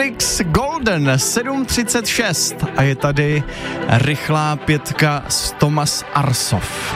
Matrix Golden 7:36 a je tady rychlá pětka s Thomas Arsov.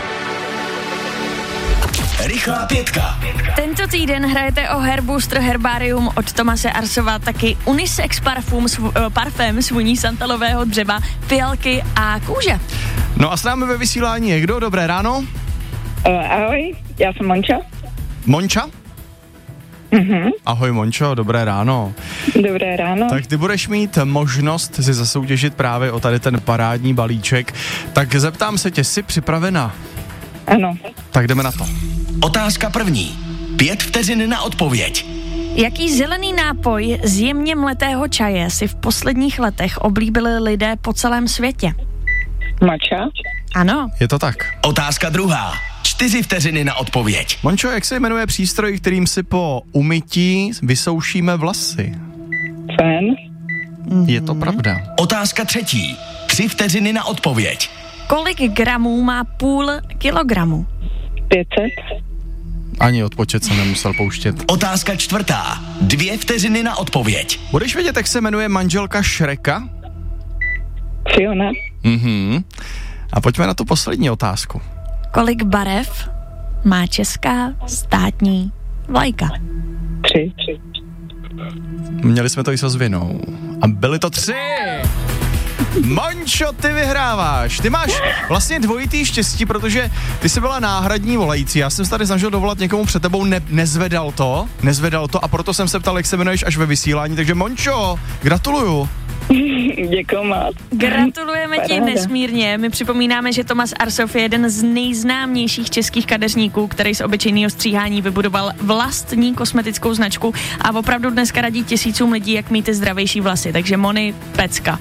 Rychlá pětka. Tento týden hrajete o Herbooster Herbarium od Thomase Arsova, taky unisex parfém s voní santalového dřeva, fialky a kůže. No a s námi ve vysílání je kdo? Dobré ráno. Ahoj, já jsem Monča. Monča? Ahoj Mončo, dobré ráno. Dobré ráno. Tak ty budeš mít možnost si zasoutěžit právě o tady ten parádní balíček. Tak zeptám se tě, jsi připravena? Ano. Tak jdeme na to. Otázka první. 5 vteřin na odpověď. Jaký zelený nápoj z jemně mletého čaje si v posledních letech oblíbili lidé po celém světě? Matcha. Ano. Je to tak. Otázka druhá. 4 vteřiny na odpověď. Mončo, jak se jmenuje přístroj, kterým si po umytí vysoušíme vlasy? Fén. Je to pravda. Otázka třetí. 3 vteřiny na odpověď. Kolik gramů má půl kilogramu? 500. Ani odpočet jsem nemusel pouštět. Otázka čtvrtá. 2 vteřiny na odpověď. Budeš vědět, jak se jmenuje manželka Shreka? Fiona. A pojďme na tu poslední otázku. Kolik barev má česká státní vlajka? 3. Měli jsme to i s ozvěnou. A byly to 3. Mončo, ty vyhráváš. Ty máš vlastně dvojitý štěstí, protože ty jsi byla náhradní volající. Já jsem se tady snažil dovolat někomu před tebou, nezvedal to a proto jsem se ptal, jak se jmenuješ až ve vysílání. Takže Mončo, gratuluju. Děkuju moc. Gratulujeme ti Paráda. nesmírně. My připomínáme, že Thomas Arsov je jeden z nejznámějších českých kadeřníků, který z obyčejného stříhání vybudoval vlastní kosmetickou značku a opravdu dneska radí tisícům lidí, jak mít ty zdravější vlasy. Takže Moni, pecka.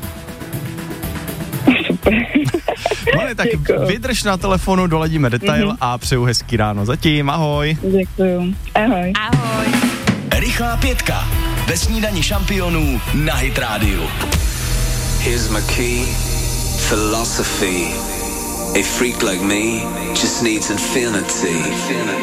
Moni, tak Děkuju. vydrž na telefonu, doladíme detail a přeju hezký ráno. Zatím, ahoj. Děkuju. Ahoj. Ahoj. Rychlá pětka. Ve snídani šampionů na Hit Radio. Here's my key, philosophy. A freak like me just needs infinity.